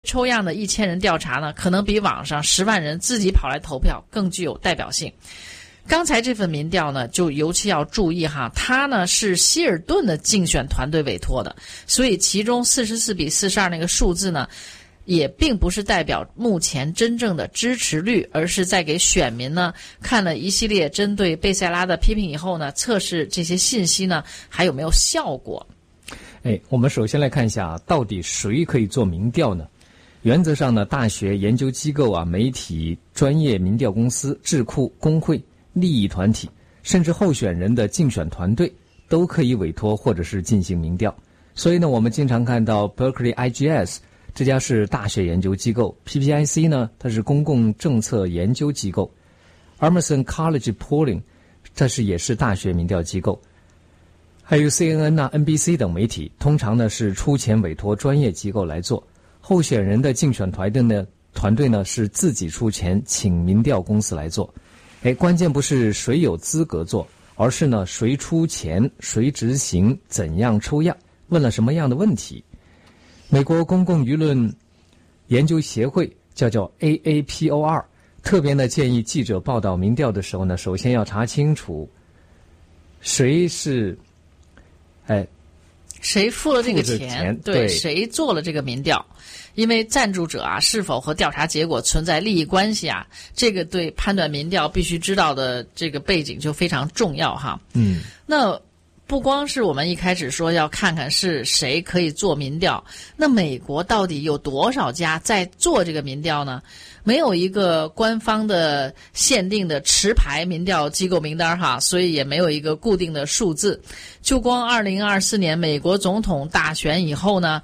抽样的1000人调查呢，可能比网上10万人自己跑来投票更具有代表性。刚才这份民调呢，就尤其要注意哈，它呢是希尔顿的竞选团队委托的，所以其中44:42那个数字呢，也并不是代表目前真正的支持率，而是在给选民呢看了一系列针对贝塞拉的批评以后呢，测试这些信息呢还有没有效果。 我们首先来看一下，到底谁可以做民调呢？原则上呢，大学、研究机构啊、媒体、专业民调公司、智库、工会、利益团体，甚至候选人的竞选团队都可以委托或者是进行民调。所以呢，我们经常看到 Berkeley IGS 这家是大学研究机构， PPIC 呢它是公共政策研究机构， Emerson College Polling 这也是大学民调机构，还有 CNN 啊、NBC 等媒体，通常呢是出钱委托专业机构来做。候选人的竞选团队呢是自己出钱请民调公司来做。关键不是谁有资格做，而是呢谁出钱、谁执行、怎样抽样、问了什么样的问题。美国公共舆论研究协会叫 AAPOR， 特别呢建议记者报道民调的时候呢，首先要查清楚谁是谁付了这个钱， 对， 谁做了这个民调。因为赞助者啊是否和调查结果存在利益关系啊，这个对判断民调必须知道的这个背景就非常重要哈。那不光是我们一开始说要看看是谁可以做民调，那美国到底有多少家在做这个民调呢？没有一个官方的限定的持牌民调机构名单哈，所以也没有一个固定的数字。就光2024年美国总统大选以后呢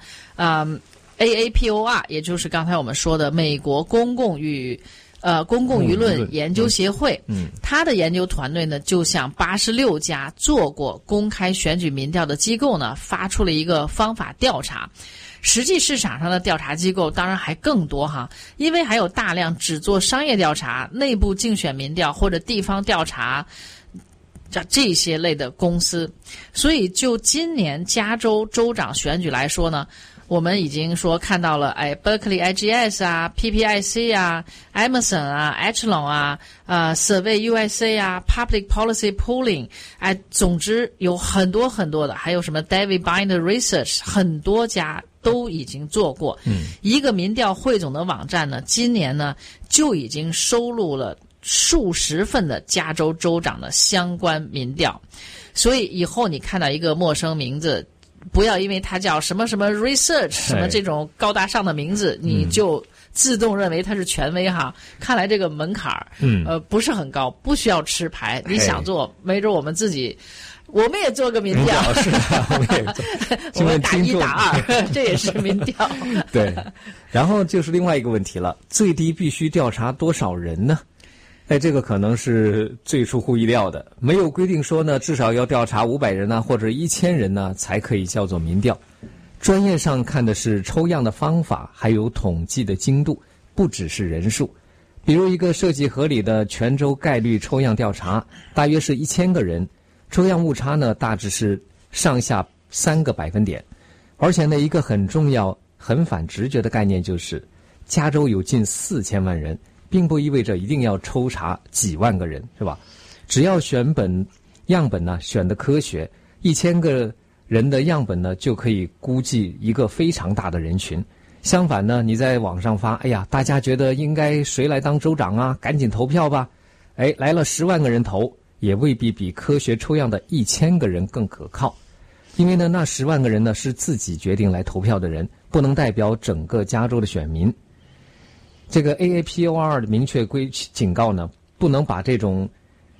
，AAPOR 也就是刚才我们说的美国公共舆论研究协会，他的研究团队呢就向86家做过公开选举民调的机构呢发出了一个方法调查。实际市场上的调查机构当然还更多哈，因为还有大量只做商业调查、内部竞选民调或者地方调查这些类的公司。所以就今年加州州长选举来说呢，我们已经说看到了Berkeley IGS 啊、PPIC 啊、Emerson 啊、Echelon 啊、Survey USA 啊、Public Policy Polling， 总之有很多很多的，还有什么 David Binder Research， 很多家都已经做过。一个民调汇总的网站呢，今年呢就已经收录了数十份的加州州长的相关民调。所以以后你看到一个陌生名字，不要因为它叫什么什么 research 什么这种高大上的名字，你就自动认为它是权威哈。看来这个门槛不是很高，不需要持牌。你想做，没准我们也做个民调， 是的，我们也做， 我们打1打2，这也是民调。 对，然后就是另外一个问题了，最低必须调查多少人呢？这个可能是最出乎意料的，没有规定说呢，至少要调查500人呢，或者1000人呢，才可以叫做民调。专业上看的是抽样的方法，还有统计的精度，不只是人数。比如一个设计合理的全州概率抽样调查，大约是1000个人，抽样误差呢，大致是上下3个百分点。而且呢，一个很重要、很反直觉的概念就是，加州有近4000万人。并不意味着一定要抽查几万个人，是吧？只要样本呢选的科学，1000个人的样本呢就可以估计一个非常大的人群。相反呢，你在网上发，大家觉得应该谁来当州长啊？赶紧投票吧！来了10万个人投，也未必比科学抽样的1000个人更可靠。因为呢，那10万个人呢是自己决定来投票的人，不能代表整个加州的选民。这个 AAPOR 的明确警告呢，不能把这种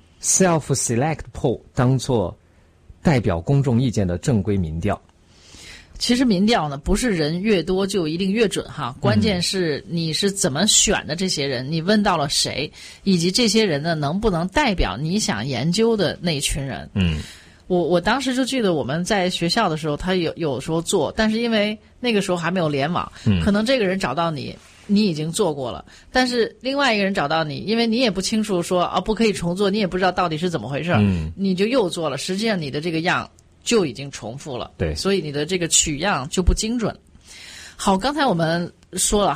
self-select poll 当作代表公众意见的正规民调。 其实民调呢，不是人越多就一定越准哈，关键是你是怎么选的这些人，你问到了谁，以及这些人呢能不能代表你想研究的那群人。我当时就记得我们在学校的时候，他有时候做，但是因为那个时候还没有联网，可能这个人找到你已经做过了，但是另外一个人找到你，因为你也不清楚说不可以重做，你也不知道到底是怎么回事，你就又做了，实际上你的这个样就已经重复了， 对， 所以你的这个取样就不精准。好，刚才我们说了